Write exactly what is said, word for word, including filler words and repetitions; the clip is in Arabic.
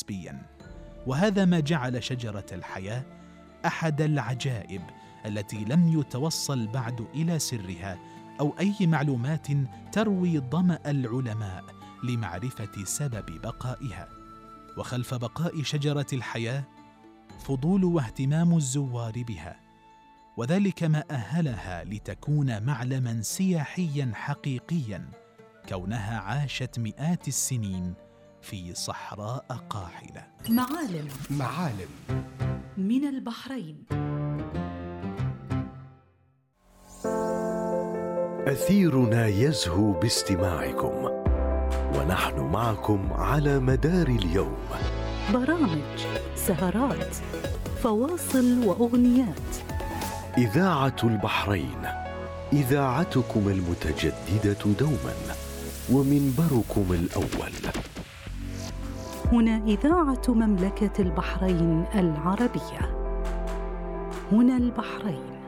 نسبياً، وهذا ما جعل شجرة الحياة أحد العجائب التي لم يتوصل بعد إلى سرها أو أي معلومات تروي ظمأ العلماء لمعرفة سبب بقائها. وخلف بقاء شجرة الحياة فضول واهتمام الزوار بها، وذلك ما أهلها لتكون معلماً سياحياً حقيقياً، كونها عاشت مئات السنين في صحراء قاحلة. معالم معالم من البحرين. أثيرنا يزهو باستماعكم، ونحن معكم على مدار اليوم. برامج، سهرات، فواصل وأغنيات. إذاعة البحرين، إذاعتكم المتجددة دوما ومنبركم الأول. هنا إذاعة مملكة البحرين العربية. هنا البحرين.